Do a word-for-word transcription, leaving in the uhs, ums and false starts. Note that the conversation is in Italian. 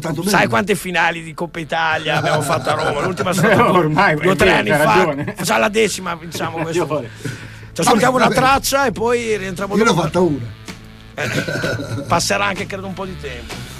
Tanto Sai bene. quante finali di Coppa Italia abbiamo fatto a Roma? L'ultima è stata due, ormai, due o tre anni c'ha fa. ragione. Facciamo la decima, vinciamo Hai questo. ragione. Ci ascoltiamo Vabbè, una vabbè. traccia e poi rientriamo Io ne ho dopo. fatta una. Eh, passerà anche credo un po' di tempo.